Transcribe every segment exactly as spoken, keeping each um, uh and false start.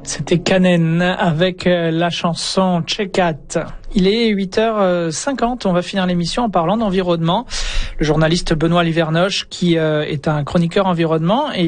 C'était Kanen avec la chanson Check-At. Il est huit heures cinquante, on va finir l'émission en parlant d'environnement. Le journaliste Benoît Livernoche, qui euh, est un chroniqueur environnement, et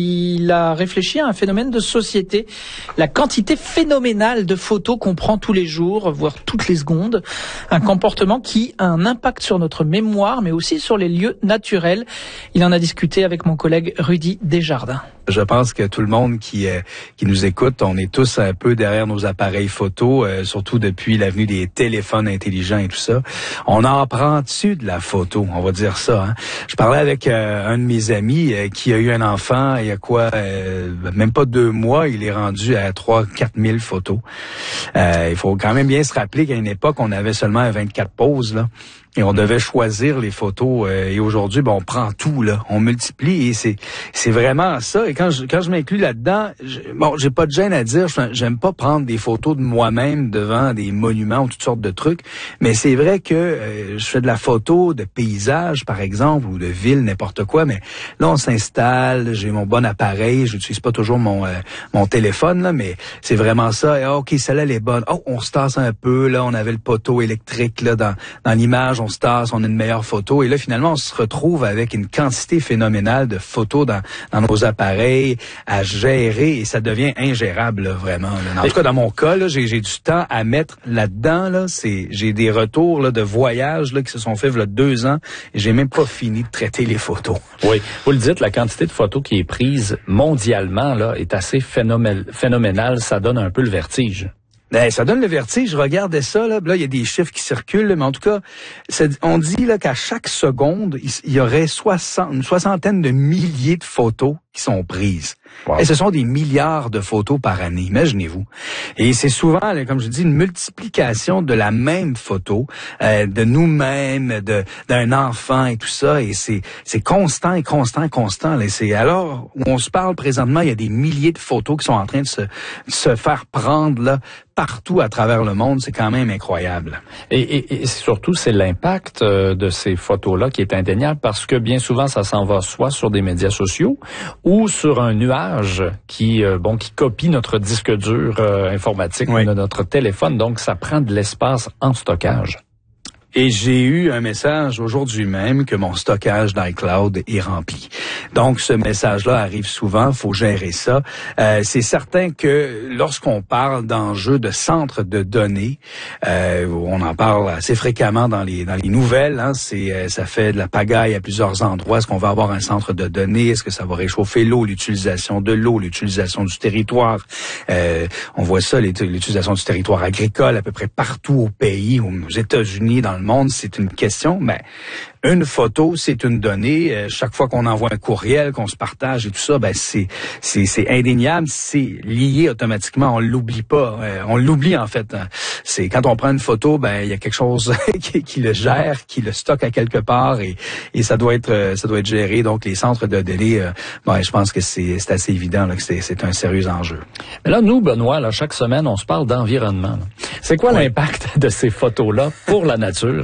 il a réfléchi à un phénomène de société. La quantité phénoménale de photos qu'on prend tous les jours, voire toutes les secondes. Un comportement qui a un impact sur notre mémoire, mais aussi sur les lieux naturels. Il en a discuté avec mon collègue Rudy Desjardins. Je pense que tout le monde qui euh, qui nous écoute, on est tous un peu derrière nos appareils photo, euh, surtout depuis l'avenue des téléphones intelligents et tout ça. On en prend dessus de la photo, on va dire ça. Hein? Je parlais avec euh, un de mes amis euh, qui a eu un enfant il y a quoi, euh, même pas deux mois, il est rendu à trois quatre mille photos. Euh, il faut quand même bien se rappeler qu'à une époque, on avait seulement vingt-quatre poses, là. Et on devait choisir les photos. Euh, et aujourd'hui, ben, on prend tout, là. On multiplie et c'est c'est vraiment ça. Et quand je quand je m'inclus là-dedans, je, bon, j'ai pas de gêne à dire. J'aime pas prendre des photos de moi-même devant des monuments ou toutes sortes de trucs. Mais c'est vrai que euh, je fais de la photo de paysages, par exemple, ou de villes, n'importe quoi. Mais là, on s'installe. J'ai mon bon appareil. J'utilise pas toujours mon euh, mon téléphone, là, mais c'est vraiment ça. Et, oh, ok, celle-là, elle est bonne. Oh, on se tasse un peu. Là, on avait le poteau électrique là dans dans l'image. On se tasse, on a une meilleure photo. Et là, finalement, on se retrouve avec une quantité phénoménale de photos dans, dans nos appareils à gérer et ça devient ingérable, là, vraiment. Là. En tout cas, dans mon cas, là, j'ai, j'ai du temps à mettre là-dedans. Là. C'est, j'ai des retours là, de voyages là, qui se sont faits il y a deux ans et j'ai même pas fini de traiter les photos. Oui, vous le dites, la quantité de photos qui est prise mondialement là, est assez phénomé- phénoménale. Ça donne un peu le vertige. Ben, ça donne le vertige. Je regardais ça, là. Là, il y a des chiffres qui circulent, mais en tout cas, on dit là qu'à chaque seconde, il y aurait soixante, une soixantaine de milliers de photos qui sont prises. Wow. Et ce sont des milliards de photos par année, imaginez-vous. Et c'est souvent, là, comme je dis, une multiplication de la même photo, euh, de nous-mêmes, de d'un enfant et tout ça. Et c'est c'est constant et constant et constant. Là. C'est alors où on se parle présentement, il y a des milliers de photos qui sont en train de se, de se faire prendre là partout à travers le monde. C'est quand même incroyable. Et, et, et surtout, c'est l'impact euh, de ces photos-là qui est indéniable parce que bien souvent, ça s'en va soit sur des médias sociaux ou sur un nuage qui euh, bon qui copie notre disque dur euh, informatique oui. de notre téléphone. Donc, ça prend de l'espace en stockage. Et j'ai eu un message aujourd'hui même que mon stockage d'iCloud est rempli. Donc, ce message-là arrive souvent, faut gérer ça. Euh, c'est certain que lorsqu'on parle d'enjeux de centres de données, euh, on en parle assez fréquemment dans les dans les nouvelles. Hein, c'est ça fait de la pagaille à plusieurs endroits. Est-ce qu'on va avoir un centre de données? Est-ce que ça va réchauffer l'eau, l'utilisation de l'eau, l'utilisation du territoire? Euh, on voit ça, l'utilisation du territoire agricole à peu près partout au pays, aux États-Unis, dans le monde, c'est une question, mais une photo, c'est une donnée. Euh, chaque fois qu'on envoie un courriel, qu'on se partage et tout ça, ben c'est c'est c'est indéniable, c'est lié automatiquement. On l'oublie pas, euh, on l'oublie en fait. Hein. C'est quand on prend une photo, ben il y a quelque chose qui, qui le gère, qui le stocke à quelque part et et ça doit être ça doit être géré. Donc les centres de données, euh, ben je pense que c'est c'est assez évident là, que c'est c'est un sérieux enjeu. Mais là, nous, Benoît, là, chaque semaine, on se parle d'environnement. Là. C'est quoi ouais. l'impact de ces photos-là pour la nature?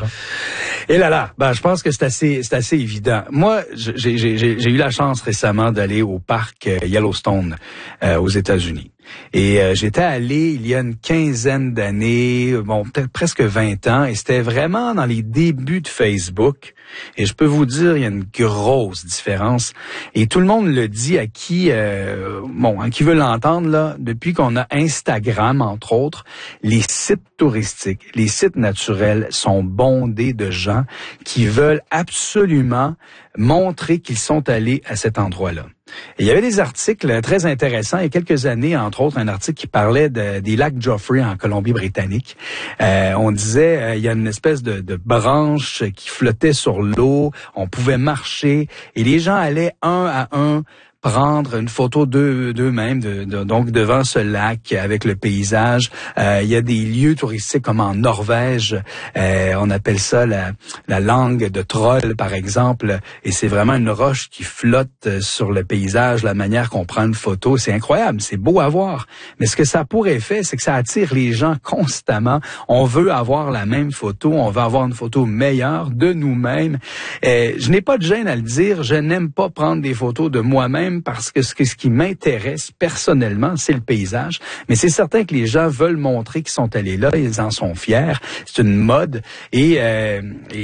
Et là là, ben je pense que c'est assez c'est assez évident. Moi, j'ai j'ai j'ai, j'ai eu la chance récemment d'aller au parc Yellowstone euh, aux États-Unis. Et euh, j'étais allé il y a une quinzaine d'années, bon peut-être presque vingt ans, et c'était vraiment dans les débuts de Facebook. Et je peux vous dire, il y a une grosse différence. Et tout le monde le dit à qui, euh, bon, à qui veut l'entendre là. Depuis qu'on a Instagram, entre autres, les sites touristiques, les sites naturels sont bondés de gens qui veulent absolument montrer qu'ils sont allés à cet endroit-là. Et il y avait des articles très intéressants il y a quelques années, entre autres un article qui parlait de, des lacs Joffrey en Colombie-Britannique. Euh, on disait euh, il y a une espèce de, de branche qui flottait sur l'eau, on pouvait marcher et les gens allaient un à un prendre une photo d'eux, d'eux-mêmes, de, de, donc devant ce lac avec le paysage. Euh, il y a des lieux touristiques comme en Norvège, euh, on appelle ça la, la langue de troll par exemple, et c'est vraiment une roche qui flotte sur le paysage, la manière qu'on prend une photo, c'est incroyable, c'est beau à voir. Mais ce que ça a pour effet, c'est que ça attire les gens constamment. On veut avoir la même photo, on veut avoir une photo meilleure de nous-mêmes. Euh, je n'ai pas de gêne à le dire, je n'aime pas prendre des photos de moi-même moi-même parce que ce, que ce qui m'intéresse personnellement, c'est le paysage. Mais c'est certain que les gens veulent montrer qu'ils sont allés là, ils en sont fiers. C'est une mode et, euh,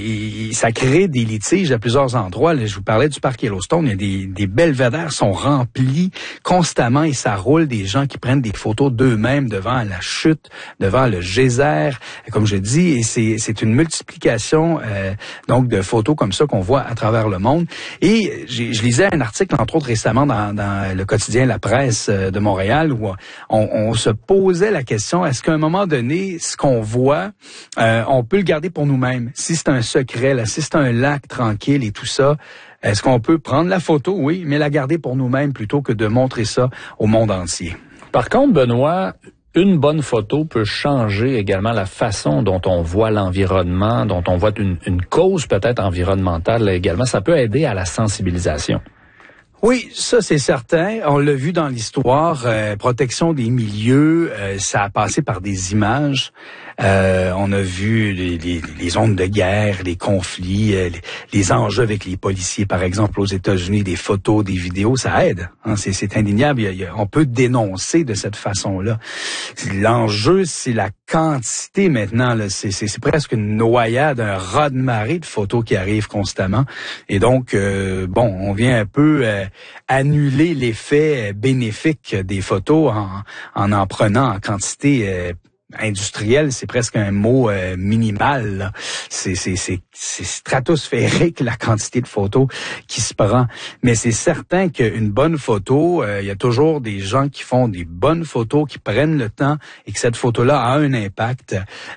et ça crée des litiges à plusieurs endroits. Là, je vous parlais du parc Yellowstone, il y a des, des belvédères sont remplis constamment et ça roule, des gens qui prennent des photos d'eux-mêmes devant la chute, devant le geyser, comme je dis, et c'est, c'est une multiplication euh, donc de photos comme ça qu'on voit à travers le monde. Et j'ai, je lisais un article, entre autres récemment, dans, dans le quotidien La Presse de Montréal, où on, on se posait la question, est-ce qu'à un moment donné, ce qu'on voit, euh, on peut le garder pour nous-mêmes? Si c'est un secret, là, si c'est un lac tranquille et tout ça, est-ce qu'on peut prendre la photo? Oui, mais la garder pour nous-mêmes plutôt que de montrer ça au monde entier. Par contre, Benoît, une bonne photo peut changer également la façon dont on voit l'environnement, dont on voit une, une cause peut-être environnementale également. Ça peut aider à la sensibilisation. Oui, ça c'est certain. On l'a vu dans l'histoire, euh, protection des milieux, euh, ça a passé par des images. Euh, on a vu les, les, les zones de guerre, les conflits, euh, les, les enjeux avec les policiers, par exemple aux États-Unis, des photos, des vidéos, ça aide. Hein, c'est, c'est indéniable. Il y a, il y a, on peut dénoncer de cette façon-là. L'enjeu, c'est la quantité maintenant. Là, c'est, c'est, c'est presque une noyade, un raz-de-marée de photos qui arrivent constamment. Et donc, euh, bon, on vient un peu euh, annuler l'effet bénéfique des photos en en, en prenant en quantité euh, industriel, c'est presque un mot euh, minimal. Là. C'est, c'est, c'est, c'est stratosphérique la quantité de photos qui se prend. Mais c'est certain qu'une bonne photo, euh, il y a toujours des gens qui font des bonnes photos, qui prennent le temps et que cette photo-là a un impact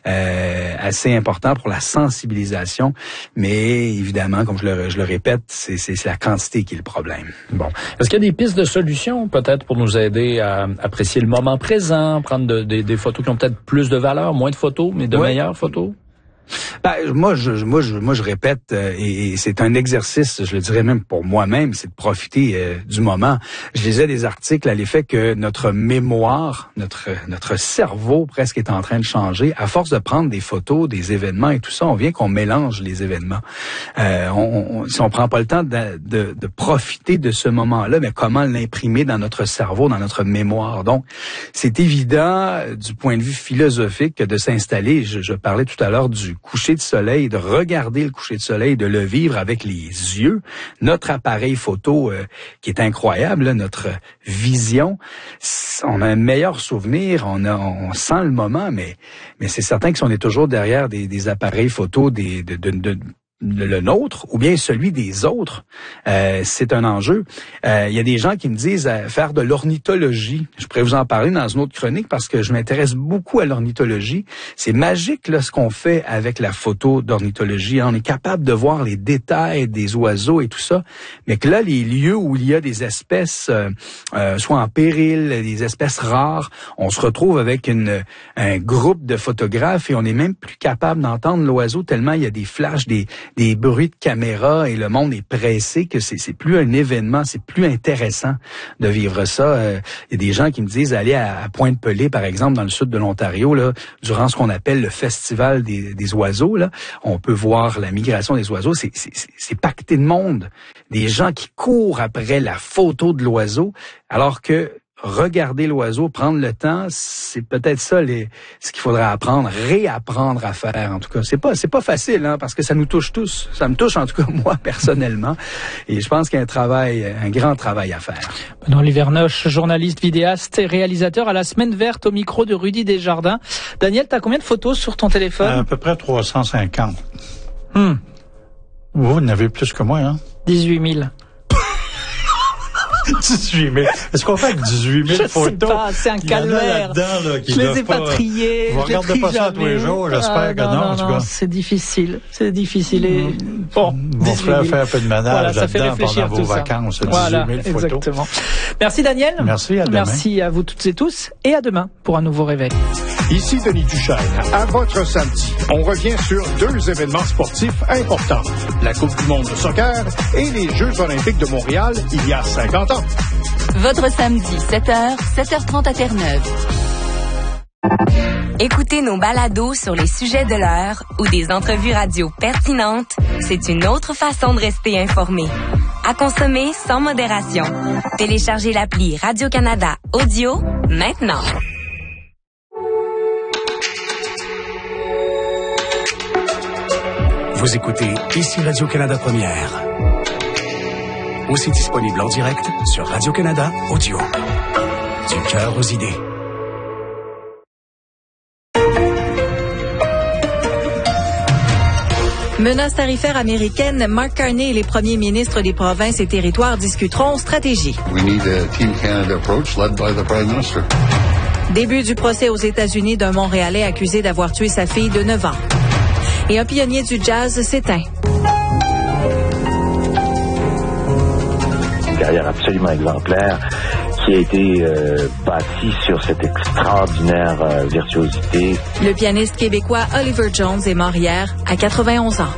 euh, assez important pour la sensibilisation. Mais évidemment, comme je le, je le répète, c'est, c'est, c'est la quantité qui est le problème. Bon. Est-ce qu'il y a des pistes de solutions peut-être pour nous aider à apprécier le moment présent, prendre de, de, des photos qui ont peut-être plus de valeur, moins de photos, mais de oui. meilleures photos? Ben, moi, je, moi, je, moi, je répète, euh, et, et c'est un exercice, je le dirais même pour moi-même, c'est de profiter euh, du moment. Je lisais des articles à l'effet que notre mémoire, notre notre cerveau presque est en train de changer. À force de prendre des photos, des événements et tout ça, on vient qu'on mélange les événements. Euh, on, on, si on prend pas le temps de, de, de profiter de ce moment-là, mais comment l'imprimer dans notre cerveau, dans notre mémoire. Donc, c'est évident du point de vue philosophique de s'installer. Je, je parlais tout à l'heure du coucher de soleil, de regarder le coucher de soleil, de le vivre avec les yeux. Notre appareil photo euh, qui est incroyable, là, notre vision, on a un meilleur souvenir, on a, on sent le moment, mais mais c'est certain que si on est toujours derrière des, des appareils photo, des de, de, de le nôtre ou bien celui des autres, euh, c'est un enjeu. Euh, il y a des gens qui me disent euh, faire de l'ornithologie. Je pourrais vous en parler dans une autre chronique parce que je m'intéresse beaucoup à l'ornithologie. C'est magique là ce qu'on fait avec la photo d'ornithologie. On est capable de voir les détails des oiseaux et tout ça, mais que là, les lieux où il y a des espèces euh, euh, soit en péril, des espèces rares, on se retrouve avec une un groupe de photographes et on est même plus capable d'entendre l'oiseau tellement il y a des flashs, des des bruits de caméra et le monde est pressé que c'est, c'est plus un événement, c'est plus intéressant de vivre ça. Euh, il y a des gens qui me disent aller à, à Pointe-Pelée, par exemple, dans le sud de l'Ontario, là, durant ce qu'on appelle le festival des, des oiseaux, là, on peut voir la migration des oiseaux. C'est, c'est, c'est pacté de monde. Des gens qui courent après la photo de l'oiseau, alors que regarder l'oiseau, prendre le temps, c'est peut-être ça les, ce qu'il faudra apprendre, réapprendre à faire. En tout cas, c'est pas c'est pas facile, hein, parce que ça nous touche tous. Ça me touche en tout cas moi personnellement, et je pense qu'il y a un travail, un grand travail à faire. Benoît Livernoche, journaliste, vidéaste et réalisateur à la Semaine Verte au micro de Rudy Desjardins. Daniel, t'as combien de photos sur ton téléphone? À peu près trois cent cinquante. Hmm. Vous, vous en avez plus que moi, hein? dix-huit mille. dix-huit mille. Est-ce qu'on fait dix-huit mille je photos? Je sais pas, c'est un calvaire. Là, qui je les ai pas triées. Vous regardez pas ça tous les jours, j'espère ah, que non. non, Non, en tout non, cas. c'est difficile. C'est difficile et bon. Vous ferez faire un peu de ménage voilà, ça fait là-dedans réfléchir pendant vos tout vacances. Ça. Voilà, dix-huit mille photos. Exactement. Merci Daniel. Merci, à demain. Merci à vous toutes et tous et à demain pour un nouveau réveil. Ici Denis Duchesne. À votre samedi, on revient sur deux événements sportifs importants. La Coupe du monde de soccer et les Jeux olympiques de Montréal il y a cinquante ans. Votre samedi, sept heures, sept heures trente à Terre-Neuve. Écoutez nos balados sur les sujets de l'heure ou des entrevues radio pertinentes, c'est une autre façon de rester informé. À consommer sans modération. Téléchargez l'appli Radio-Canada Audio maintenant. Vous écoutez ici Radio-Canada Première. Aussi disponible en direct sur Radio-Canada Audio. Du cœur aux idées. Menace tarifaire américaine, Mark Carney et les premiers ministres des provinces et territoires discuteront stratégie. We need a Team Canada approach led by the Prime Minister. Début du procès aux États-Unis d'un Montréalais accusé d'avoir tué sa fille de neuf ans. Et un pionnier du jazz s'éteint. Une carrière absolument exemplaire qui a été euh, bâtie sur cette extraordinaire euh, virtuosité. Le pianiste québécois Oliver Jones est mort hier à quatre-vingt-onze ans.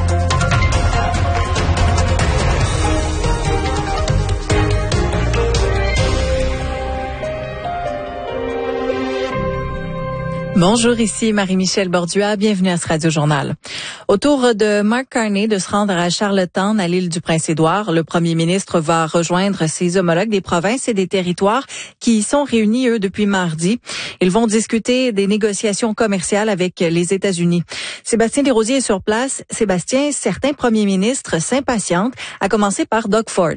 Bonjour, ici Marie-Michel Bordua, bienvenue à ce Radio-Journal. Au tour de Mark Carney de se rendre à Charlottetown, à l'île du Prince-Édouard, le premier ministre va rejoindre ses homologues des provinces et des territoires qui y sont réunis, eux, depuis mardi. Ils vont discuter des négociations commerciales avec les États-Unis. Sébastien Desrosiers est sur place. Sébastien, certains premiers ministres s'impatientent, à commencer par Doug Ford.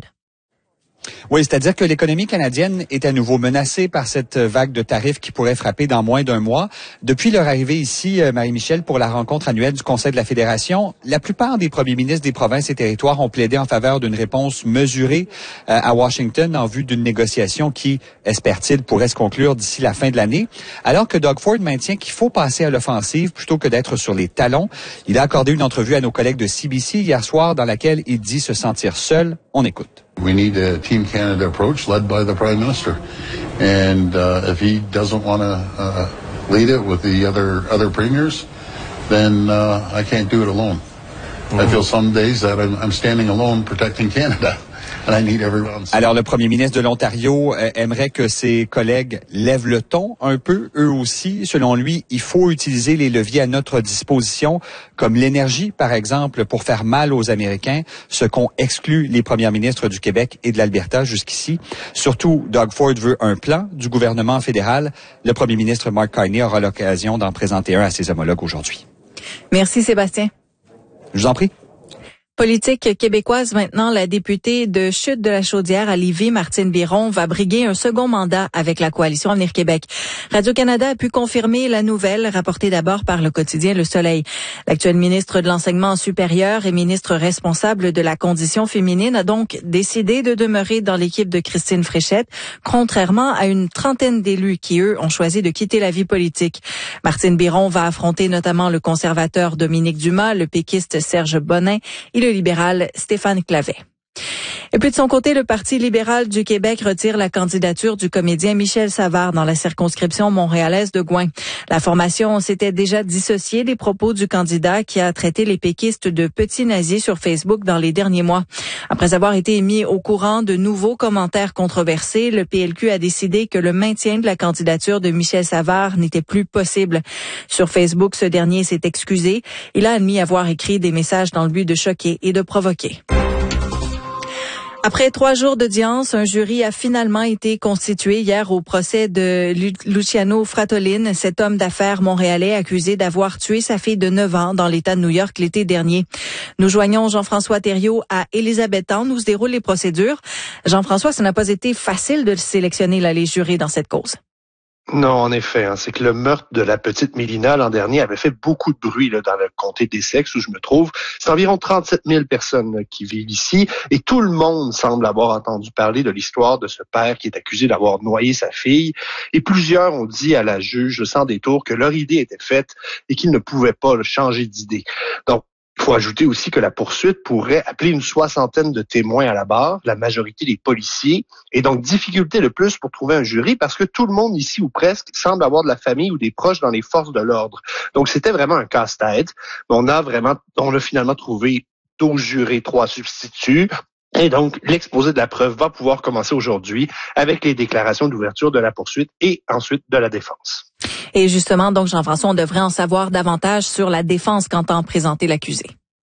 Oui, c'est-à-dire que l'économie canadienne est à nouveau menacée par cette vague de tarifs qui pourrait frapper dans moins d'un mois. Depuis leur arrivée ici, Marie-Michel, pour la rencontre annuelle du Conseil de la Fédération, la plupart des premiers ministres des provinces et territoires ont plaidé en faveur d'une réponse mesurée euh, à Washington en vue d'une négociation qui, espère-t-il, pourrait se conclure d'ici la fin de l'année. Alors que Doug Ford maintient qu'il faut passer à l'offensive plutôt que d'être sur les talons. Il a accordé une entrevue à nos collègues de C B C hier soir dans laquelle il dit se sentir seul. On écoute. We need a Team Canada approach led by the Prime Minister. And uh, if he doesn't want to uh, lead it with the other other premiers, then uh, I can't do it alone. Mm-hmm. I feel some days that I'm, I'm standing alone protecting Canada. And I need everyone. Alors, le premier ministre de l'Ontario euh, aimerait que ses collègues lèvent le ton un peu, eux aussi. Selon lui, il faut utiliser les leviers à notre disposition, comme l'énergie, par exemple, pour faire mal aux Américains, ce qu'ont exclu les premiers ministres du Québec et de l'Alberta jusqu'ici. Surtout, Doug Ford veut un plan du gouvernement fédéral. Le premier ministre Mark Carney aura l'occasion d'en présenter un à ses homologues aujourd'hui. Merci, Sébastien. Je vous en prie. Politique québécoise maintenant, la députée de Chute de la Chaudière à Lévis, Martine Biron, va briguer un second mandat avec la Coalition Avenir Québec. Radio-Canada a pu confirmer la nouvelle, rapportée d'abord par le quotidien Le Soleil. L'actuelle ministre de l'Enseignement supérieur et ministre responsable de la condition féminine a donc décidé de demeurer dans l'équipe de Christine Fréchette, contrairement à une trentaine d'élus qui, eux, ont choisi de quitter la vie politique. Martine Biron va affronter notamment le conservateur Dominique Dumas, le péquiste Serge Bonin et le libéral Stéphane Clavet. Et puis de son côté, le Parti libéral du Québec retire la candidature du comédien Michel Savard dans la circonscription montréalaise de Gouin. La formation s'était déjà dissociée des propos du candidat qui a traité les péquistes de petits nazis sur Facebook dans les derniers mois. Après avoir été mis au courant de nouveaux commentaires controversés, le P L Q a décidé que le maintien de la candidature de Michel Savard n'était plus possible. Sur Facebook, ce dernier s'est excusé. Il a admis avoir écrit des messages dans le but de choquer et de provoquer. Après trois jours d'audience, un jury a finalement été constitué hier au procès de Luciano Fratolin, cet homme d'affaires montréalais accusé d'avoir tué sa fille de neuf ans dans l'État de New York l'été dernier. Nous joignons Jean-François Thériault à Élisabethtown où se déroulent les procédures. Jean-François, ça n'a pas été facile de sélectionner là, les jurés dans cette cause. Non, en effet, hein, c'est que le meurtre de la petite Mélina l'an dernier avait fait beaucoup de bruit là, dans le comté d'Essex où je me trouve. C'est environ trente-sept mille personnes là, qui vivent ici et tout le monde semble avoir entendu parler de l'histoire de ce père qui est accusé d'avoir noyé sa fille. Et plusieurs ont dit à la juge sans détour que leur idée était faite et qu'ils ne pouvaient pas là, changer d'idée. Donc, il faut ajouter aussi que la poursuite pourrait appeler une soixantaine de témoins à la barre, la majorité des policiers, et donc difficulté de plus pour trouver un jury parce que tout le monde ici ou presque semble avoir de la famille ou des proches dans les forces de l'ordre. Donc c'était vraiment un casse-tête. On a vraiment, on a finalement trouvé douze jurés, trois substituts. Et donc, l'exposé de la preuve va pouvoir commencer aujourd'hui avec les déclarations d'ouverture de la poursuite et ensuite de la défense. Et justement, donc, Jean-François, on devrait en savoir davantage sur la défense qu'entend présenter l'accusé.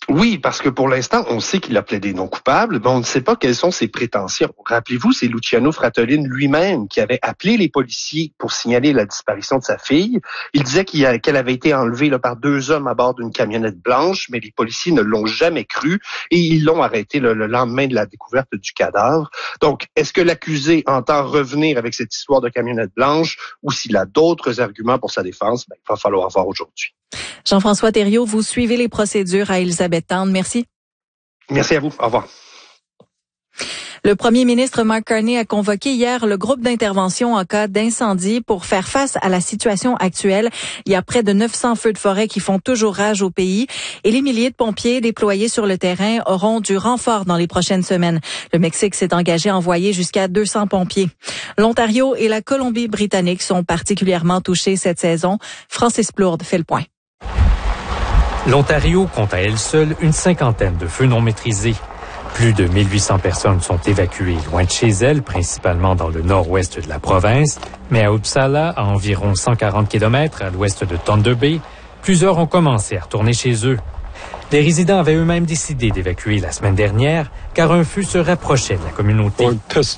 Oui, parce que pour l'instant, on sait qu'il a plaidé non coupable, mais on ne sait pas quelles sont ses prétentions. Rappelez-vous, c'est Luciano Fratellin lui-même qui avait appelé les policiers pour signaler la disparition de sa fille. Il disait qu'il a, qu'elle avait été enlevée là, par deux hommes à bord d'une camionnette blanche, mais les policiers ne l'ont jamais cru et ils l'ont arrêté le, le lendemain de la découverte du cadavre. Donc, est-ce que l'accusé entend revenir avec cette histoire de camionnette blanche ou s'il a d'autres arguments pour sa défense? Ben, il va falloir voir aujourd'hui. Jean-François Thériault, vous suivez les procédures à Élisabethtown. Merci. Merci à vous. Au revoir. Le premier ministre Mark Carney a convoqué hier le groupe d'intervention en cas d'incendie pour faire face à la situation actuelle. Il y a près de neuf cents feux de forêt qui font toujours rage au pays et les milliers de pompiers déployés sur le terrain auront du renfort dans les prochaines semaines. Le Mexique s'est engagé à envoyer jusqu'à deux cents pompiers. L'Ontario et la Colombie-Britannique sont particulièrement touchés cette saison. Francis Plourde fait le point. L'Ontario compte à elle seule une cinquantaine de feux non maîtrisés. Plus de mille huit cents personnes sont évacuées loin de chez elles, principalement dans le nord-ouest de la province, mais à Uppsala, à environ cent quarante kilomètres à l'ouest de Thunder Bay, plusieurs ont commencé à retourner chez eux. Les résidents avaient eux-mêmes décidé d'évacuer la semaine dernière, car un feu se rapprochait de la communauté.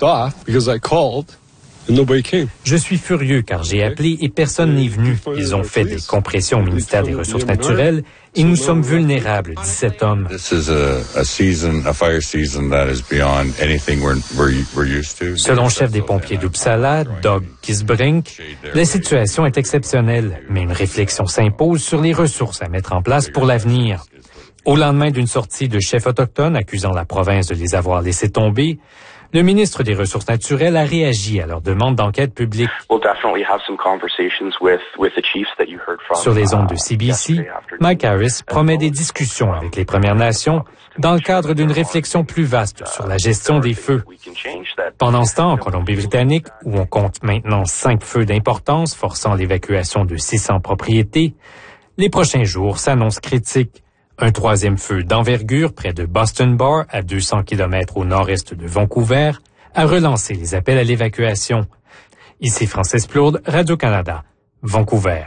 Je suis furieux car j'ai appelé et personne n'est venu. Ils ont fait des compressions au ministère des Ressources naturelles et nous sommes vulnérables, dit cet homme. Selon le chef des pompiers d'Uppsala, Doug Kisbrink, la situation est exceptionnelle, mais une réflexion s'impose sur les ressources à mettre en place pour l'avenir. Au lendemain d'une sortie de chefs autochtones accusant la province de les avoir laissés tomber, le ministre des Ressources naturelles a réagi à leur demande d'enquête publique. Sur les ondes de C B C, Mike Harris promet des discussions avec les Premières Nations dans le cadre d'une réflexion plus vaste sur la gestion des feux. Pendant ce temps, en Colombie-Britannique, où on compte maintenant cinq feux d'importance forçant l'évacuation de six cents propriétés, les prochains jours s'annoncent critiques. Un troisième feu d'envergure près de Boston Bar, à deux cents kilomètres au nord-est de Vancouver, a relancé les appels à l'évacuation. Ici Francis Plourde, Radio-Canada, Vancouver.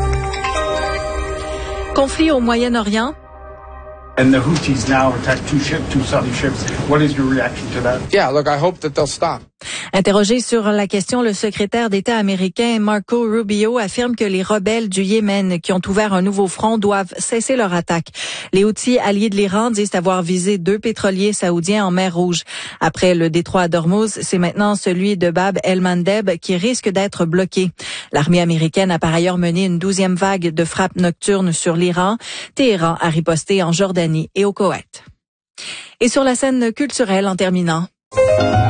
Conflit au Moyen-Orient. And the Houthis now attack two ships, two Saudi ships. What is your reaction to that? Yeah, look, I hope that they'll stop. Interrogé sur la question, le secrétaire d'État américain Marco Rubio affirme que les rebelles du Yémen qui ont ouvert un nouveau front doivent cesser leur attaque. Les Houthis, alliés de l'Iran, disent avoir visé deux pétroliers saoudiens en mer Rouge. Après le détroit d'Ormuz, c'est maintenant celui de Bab el-Mandeb qui risque d'être bloqué. L'armée américaine a par ailleurs mené une douzième vague de frappes nocturnes sur l'Iran. Téhéran a riposté en Jordanie et au Koweït. Et sur la scène culturelle en terminant.